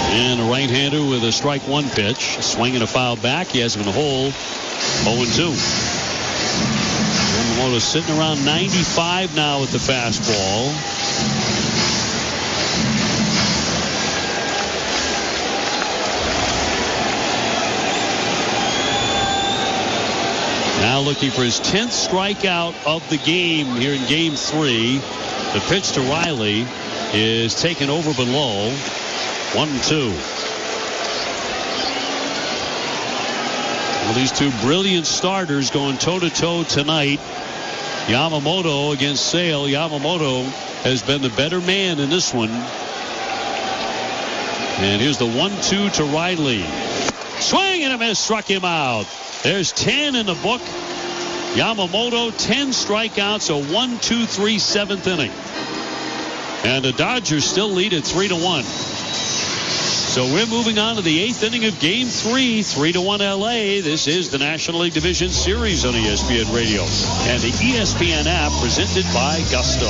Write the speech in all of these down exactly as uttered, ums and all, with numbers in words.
And a right-hander with a strike one pitch. Swinging a foul back. He has him in the hole. oh and two. Yamamoto sitting around ninety-five now with the fastball. Now looking for his tenth strikeout of the game here in game three. The pitch to Riley is taken over below. One and two. Well, these two brilliant starters going toe-to-toe tonight. Yamamoto against Sale. Yamamoto has been the better man in this one. And here's the one two to Riley. Swing and a miss. Struck him out. There's ten in the book. Yamamoto, ten strikeouts, a one two three seventh inning. And the Dodgers still lead at three to one. So we're moving on to the eighth inning of game three, three to one L A. This is the National League Division Series on E S P N Radio and the E S P N app presented by Gusto.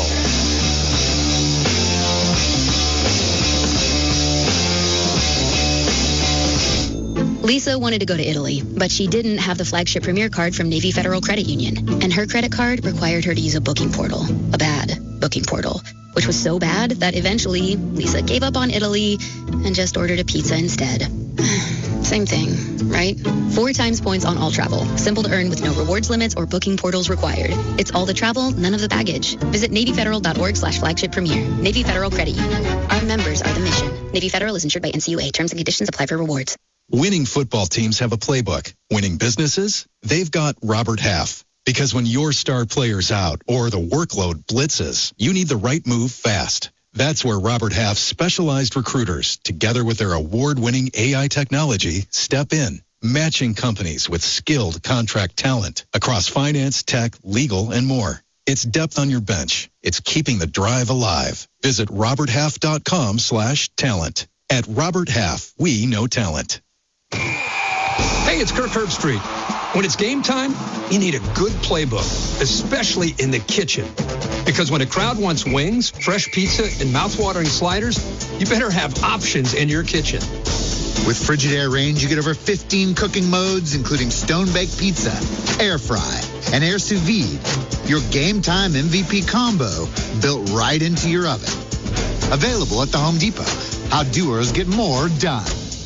Lisa wanted to go to Italy, but she didn't have the flagship Premier card from Navy Federal Credit Union. And her credit card required her to use a booking portal, a bad booking portal, which was so bad that eventually Lisa gave up on Italy and just ordered a pizza instead. Same thing, right? Four times points on all travel. Simple to earn with no rewards limits or booking portals required. It's all the travel, none of the baggage. Visit NavyFederal.org slash flagship premier. Navy Federal Credit Union. Our members are the mission. Navy Federal is insured by N C U A. Terms and conditions apply for rewards. Winning football teams have a playbook. Winning businesses, they've got Robert Half. Because when your star player's out or the workload blitzes, you need the right move fast. That's where Robert Half's specialized recruiters, together with their award-winning A I technology, step in, matching companies with skilled contract talent across finance, tech, legal, and more. It's depth on your bench. It's keeping the drive alive. Visit roberthalf.com slash talent. At Robert Half, we know talent. Hey, it's Kirk Herbstreit. When it's game time, you need a good playbook, especially in the kitchen. Because when a crowd wants wings, fresh pizza, and mouth-watering sliders, you better have options in your kitchen. With Frigidaire Range, you get over fifteen cooking modes, including stone-baked pizza, air fry, and air sous vide. Your game time M V P combo built right into your oven. Available at the Home Depot. How doers get more done.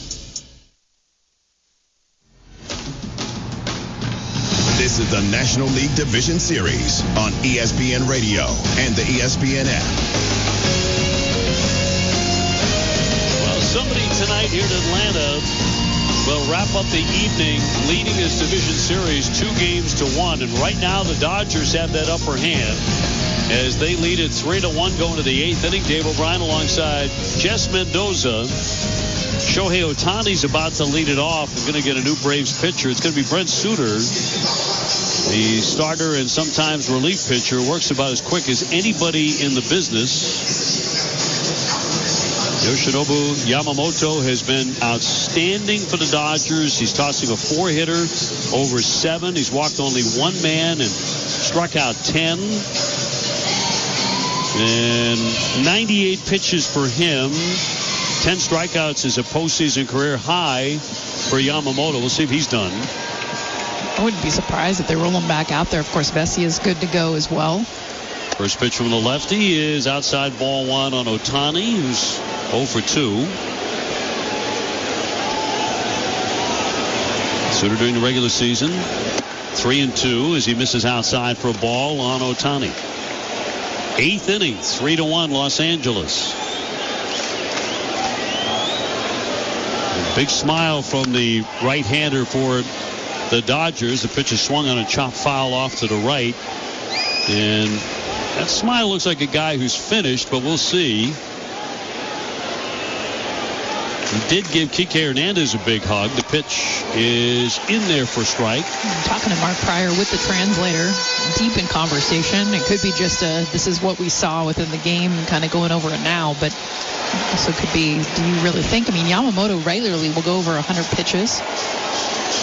This is the National League Division Series on E S P N Radio and the E S P N app. Well, somebody tonight here in Atlanta will wrap up the evening leading this division series two games to one. And right now the Dodgers have that upper hand as they lead at three to one going to the eighth inning. Dave O'Brien alongside Jess Mendoza. Shohei Ohtani's about to lead it off and going to get a new Braves pitcher. It's going to be Brent Suter, the starter and sometimes relief pitcher. Works about as quick as anybody in the business. Yoshinobu Yamamoto has been outstanding for the Dodgers. He's tossing a four-hitter over seven. He's walked only one man and struck out ten. And ninety-eight pitches for him. ten strikeouts is a postseason career high for Yamamoto. We'll see if he's done. I wouldn't be surprised if they roll him back out there. Of course, Vesey is good to go as well. First pitch from the lefty is outside ball one on Ohtani, who's oh for two. Suter during the regular season, three and two as he misses outside for a ball on Ohtani. Eighth inning, three to one Los Angeles. A big smile from the right-hander for the Dodgers. The pitch is swung on a chop foul off to the right. And that smile looks like a guy who's finished, but we'll see. He did give Kike Hernandez a big hug. The pitch is in there for strike. I'm talking to Mark Pryor with the translator, deep in conversation. It could be just a, this is what we saw within the game, kind of going over it now, but also could be, do you really think? I mean, Yamamoto regularly will go over one hundred pitches.